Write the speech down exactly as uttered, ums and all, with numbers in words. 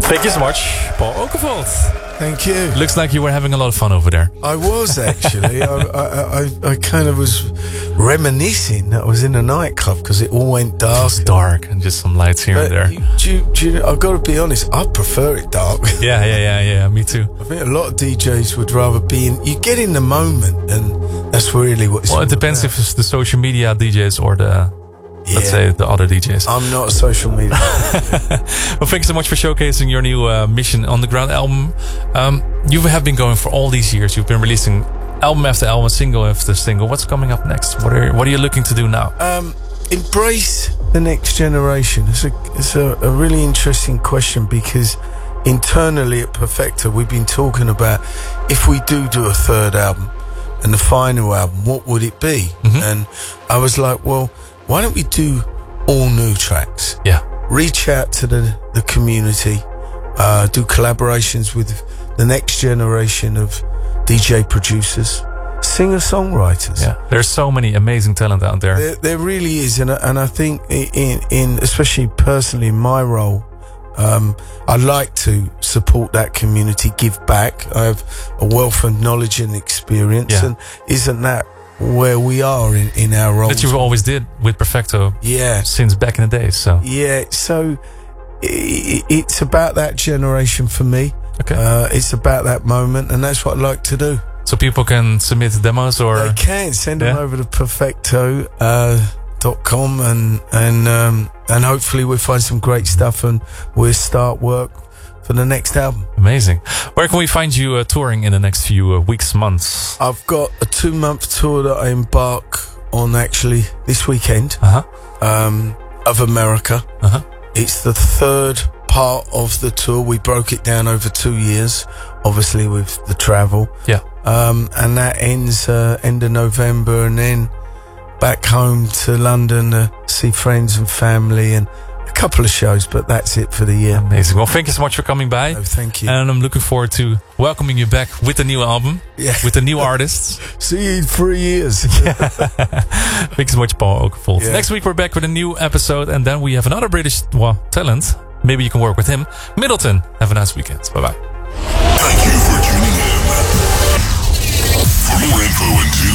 Thank you so much, Paul Oakenfold. Thank you. Looks like you were having a lot of fun over there. I was actually. I, I, I, I kind of was reminiscing that I was in a nightclub because it all went dark. It was dark and just some lights here But and there. you, do you, do you, I've got to be honest, I prefer it dark. Yeah, yeah, yeah, yeah, me too. I think a lot of D Js would rather be in. You get in the moment, and that's really what it's Well, all it depends about. if it's the social media D Js or the, Yeah. let's say, the other D Js. I'm not a social media. Well, thank you so much for showcasing your new uh, Mission Underground album. Um, you have been going for all these years. You've been releasing album after album, single after single. What's coming up next? What are What are you looking to do now? Um, embrace the next generation. It's a it's a, a really interesting question because internally at Perfecto we've been talking about if we do do a third album and the final album, what would it be? Mm-hmm. And I was like, well, why don't we do all new tracks? Yeah. Reach out to the the community, uh, do collaborations with the next generation of D J producers, singer-songwriters. Yeah. There's so many amazing talent out there. There, there really is, and and I think in in especially personally in my role, um, I like to support that community, give back. I have a wealth of knowledge and experience, Yeah. and isn't that where we are in in our roles? That you always did with Perfecto Yeah, since back in the days. So yeah. So i it's about that generation for me. okay. Uh, it's about that moment, and that's what I like to do. So people can submit demos or They can send them Yeah. over to perfecto dot com uh, and and um, and hopefully we'll find some great stuff and we'll start work for the next album. amazing. Where can we find you uh, touring in the next few uh, weeks, months? I've got a two month tour that I embark on actually this weekend Uh huh. um, of America. Uh huh. It's the third part of the tour. We broke it down over two years, obviously with the travel. Yeah. Um, and that ends uh, end of November, and then back home to London to see friends and family and a couple of shows, but that's it for the year. Amazing. Well, thank you so much for coming by. Oh, thank you. And I'm looking forward to welcoming you back with the new album, Yeah. with the new artists. See you in three years. Thank you so much, Paul Oakenfold. Yeah. Next week, we're back with a new episode, and then we have another British well, talent. Maybe you can work with him. Middleton. Have a nice weekend. Bye-bye. Thank you for tuning in. For more info and